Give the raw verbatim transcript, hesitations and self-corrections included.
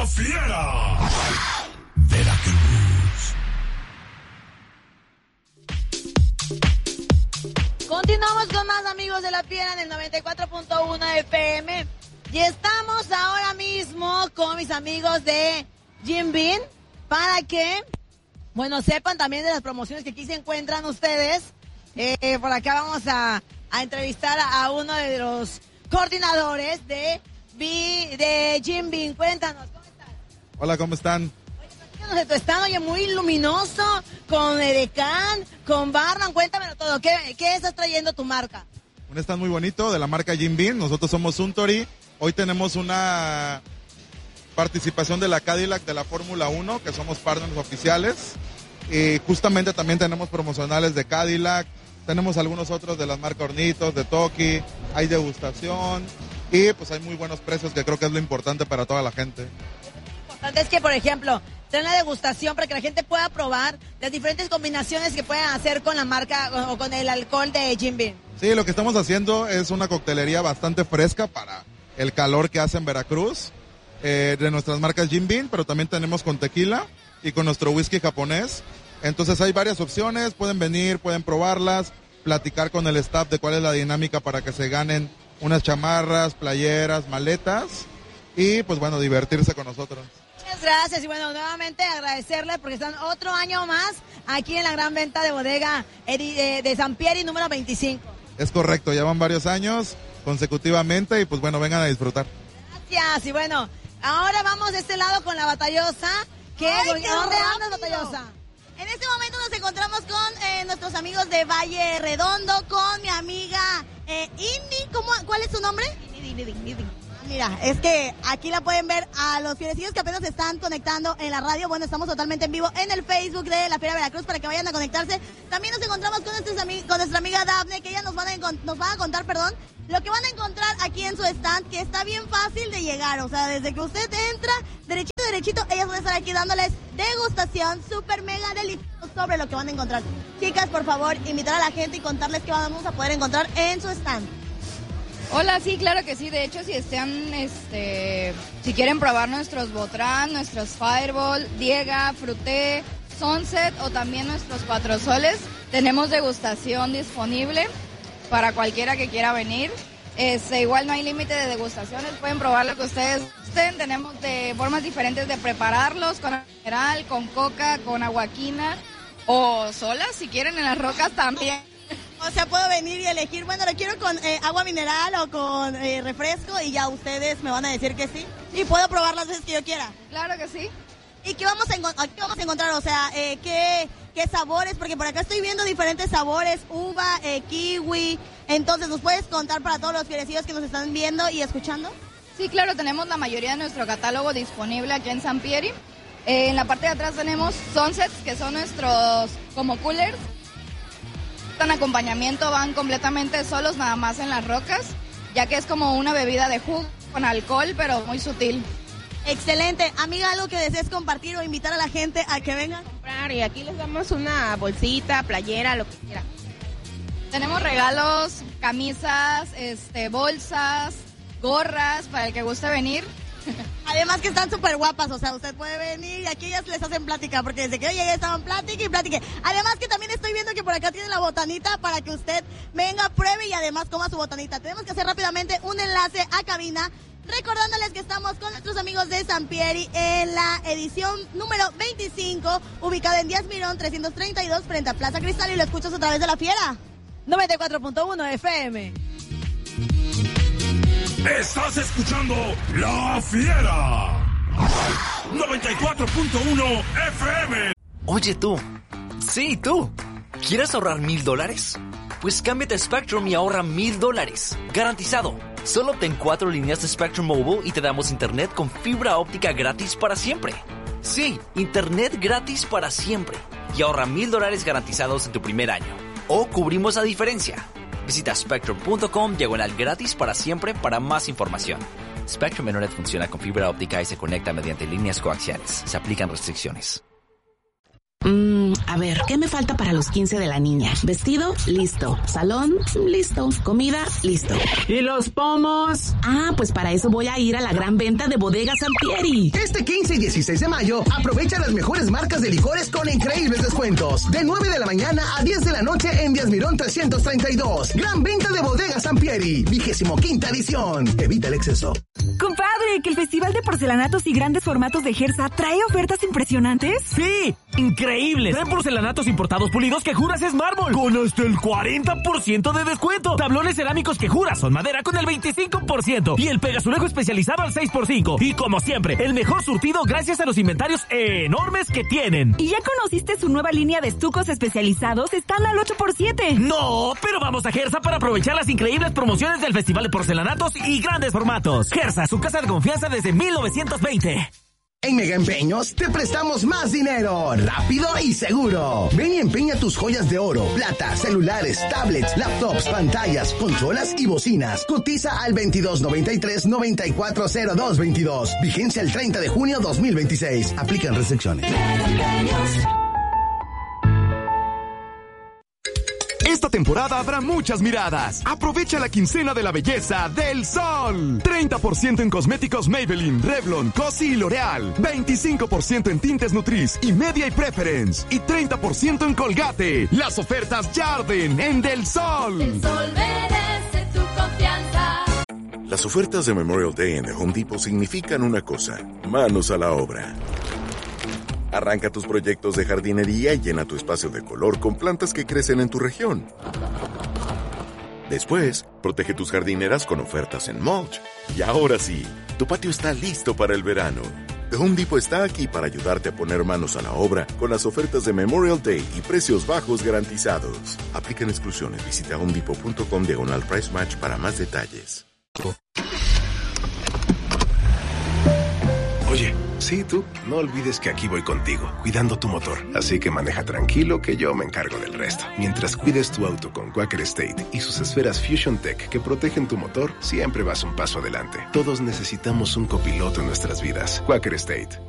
Fiera. Veracruz. Continuamos con más amigos de La Fiera en el noventa y cuatro punto uno F M. Y estamos ahora mismo con mis amigos de Jim Beam para que, bueno, sepan también de las promociones que aquí se encuentran ustedes. Eh, por acá vamos a, a entrevistar a, a uno de los coordinadores de, de Jim Beam. Cuéntanos, ¿cómo estás? Hola, ¿cómo están? Oye, platícanos de tu stand, oye, muy luminoso, con edecán, con barman, cuéntamelo todo. ¿Qué, qué estás trayendo tu marca? Un stand muy bonito de la marca Jim Beam. Nosotros somos Suntory. Hoy tenemos una participación de la Cadillac de la Fórmula uno, que somos partners oficiales. Y justamente también tenemos promocionales de Cadillac. Tenemos algunos otros de las marcas Hornitos, de Toki. Hay degustación. Y pues hay muy buenos precios, que creo que es lo importante para toda la gente. Lo importante es que, por ejemplo, tengan la degustación para que la gente pueda probar las diferentes combinaciones que puedan hacer con la marca o con el alcohol de Jim Beam. Sí, lo que estamos haciendo es una coctelería bastante fresca para el calor que hace en Veracruz, eh, de nuestras marcas Jim Beam, pero también tenemos con tequila y con nuestro whisky japonés. Entonces hay varias opciones, pueden venir, pueden probarlas, platicar con el staff de cuál es la dinámica para que se ganen unas chamarras, playeras, maletas y pues bueno, divertirse con nosotros. Muchas gracias y bueno, nuevamente agradecerles porque están otro año más aquí en la gran venta de bodega de Sampieri número veinticinco. Es correcto, ya van varios años consecutivamente y pues bueno, vengan a disfrutar. Gracias y bueno, ahora vamos de este lado con la Batallosa. ¿Qué? Ay, ¿Dónde qué andas, rápido. Batallosa? En este momento nos encontramos con eh, nuestros amigos de Valle Redondo, con mi amiga eh, Indy. ¿Cómo, ¿Cuál es su nombre? Indy, Indy, Indy. Mira, es que aquí la pueden ver a los fierecillos que apenas se están conectando en la radio. Bueno, estamos totalmente en vivo en el Facebook de la Fiera Veracruz para que vayan a conectarse. También nos encontramos con, nuestros ami- con nuestra amiga Dafne, que ella nos, van a encont- nos va a contar, perdón, lo que van a encontrar aquí en su stand, que está bien fácil de llegar. O sea, desde que usted entra, derechito, derechito, ellas van a estar aquí dándoles degustación súper mega deliciosa sobre lo que van a encontrar. Chicas, por favor, invitar a la gente y contarles qué vamos a poder encontrar en su stand. Hola, sí, claro que sí. De hecho, si están, este, si quieren probar nuestros Botrán, nuestros Fireball, Diega, Fruté, Sunset o también nuestros Cuatro Soles, tenemos degustación disponible para cualquiera que quiera venir. Este, igual no hay límite de degustaciones, pueden probar lo que ustedes gusten. Tenemos de formas diferentes de prepararlos, con mineral, con coca, con aguaquina o solas, si quieren en las rocas también. O sea, puedo venir y elegir, bueno, lo quiero con eh, agua mineral o con eh, refresco y ya ustedes me van a decir que sí. Y puedo probar las veces que yo quiera. Claro que sí. ¿Y qué vamos a, enco- qué vamos a encontrar? O sea, eh, ¿qué, ¿qué sabores? Porque por acá estoy viendo diferentes sabores, uva, eh, kiwi. Entonces, ¿nos puedes contar para todos los fierecillos que nos están viendo y escuchando? Sí, claro, tenemos la mayoría de nuestro catálogo disponible aquí en Sampieri. Eh, en la parte de atrás tenemos Sunsets, que son nuestros como coolers. En acompañamiento van completamente solos, nada más en las rocas, ya que es como una bebida de jugo con alcohol, pero muy sutil. Excelente. Amiga, ¿algo que desees compartir o invitar a la gente a que vengan? Comprar y aquí les damos una bolsita, playera, lo que quieran. Tenemos regalos, camisas, este, bolsas, gorras, para el que guste venir. Además que están súper guapas, o sea, usted puede venir y aquí ellas les hacen plática, porque desde que yo llegué estaban plática y plática. Además que también estoy viendo que por acá tienen la botanita para que usted venga, pruebe y además coma su botanita. Tenemos que hacer rápidamente un enlace a cabina, recordándoles que estamos con nuestros amigos de Sampieri en la edición número veinticinco, ubicada en Díaz Mirón trescientos treinta y dos frente a Plaza Cristal, y lo escuchas a través de la Fiera. noventa y cuatro punto uno F M. Estás escuchando La Fiera. noventa y cuatro punto uno F M. Oye tú, sí tú, ¿quieres ahorrar mil dólares? Pues cámbiate a Spectrum y ahorra mil dólares, garantizado. Solo obtén cuatro líneas de Spectrum Mobile y te damos internet con fibra óptica gratis para siempre. Sí, internet gratis para siempre. Y ahorra mil dólares garantizados en tu primer año. O cubrimos la diferencia. Visita spectrum punto com diagonal gratis para siempre para más información. Spectrum Internet funciona con fibra óptica y se conecta mediante líneas coaxiales. Se aplican restricciones. Mm, a ver, ¿qué me falta para los quince de la niña? Vestido, listo. Salón, listo. Comida, listo. ¿Y los pomos? Ah, pues para eso voy a ir a la gran venta de Bodega Sampieri. Este quince y dieciséis de mayo, aprovecha las mejores marcas de licores con increíbles descuentos. De nueve de la mañana a diez de la noche en Díaz Mirón trescientos treinta y dos. Gran venta de Bodega Sampieri, vigésimo quinta edición. Evita el exceso. Compadre, ¿que el Festival de Porcelanatos y Grandes Formatos de Gersa trae ofertas impresionantes? ¡Sí! ¡Increíbles! Traen porcelanatos importados pulidos que juras es mármol, con hasta el cuarenta por ciento de descuento. Tablones cerámicos que juras son madera con el veinticinco por ciento. Y el pegazulejo especializado al seis por cinco. Y como siempre, el mejor surtido gracias a los inventarios enormes que tienen. ¿Y ya conociste su nueva línea de estucos especializados? Están al ocho por siete. ¡No! Pero vamos a Gersa para aprovechar las increíbles promociones del Festival de Porcelanatos y Grandes Formatos. Gersa, su casa de confianza desde mil novecientos veinte. En Mega Empeños te prestamos más dinero, rápido y seguro. Ven y empeña tus joyas de oro, plata, celulares, tablets, laptops, pantallas, consolas y bocinas. Cotiza al veintidós noventa y tres noventa y cuatro cero dos veintidós. Vigencia el treinta de junio dos mil veintiséis. Aplican restricciones. Esta temporada habrá muchas miradas. Aprovecha la quincena de la belleza del Sol. treinta por ciento en cosméticos Maybelline, Revlon, Cosi y L'Oreal. veinticinco por ciento en tintes Nutrice y Media y Preference. Y treinta por ciento en Colgate. Las ofertas Jarden en Del Sol. El Sol merece tu confianza. Las ofertas de Memorial Day en The Home Depot significan una cosa: manos a la obra. Arranca tus proyectos de jardinería y llena tu espacio de color con plantas que crecen en tu región. Después, protege tus jardineras con ofertas en mulch. Y ahora sí, tu patio está listo para el verano. The Home Depot está aquí para ayudarte a poner manos a la obra con las ofertas de Memorial Day y precios bajos garantizados. Aplican exclusiones. Visita homedepot punto com diagonal price match para más detalles. Oye, sí, tú, no olvides que aquí voy contigo, cuidando tu motor. Así que maneja tranquilo que yo me encargo del resto. Mientras cuides tu auto con Quaker State y sus esferas Fusion Tech que protegen tu motor, siempre vas un paso adelante. Todos necesitamos un copiloto en nuestras vidas. Quaker State.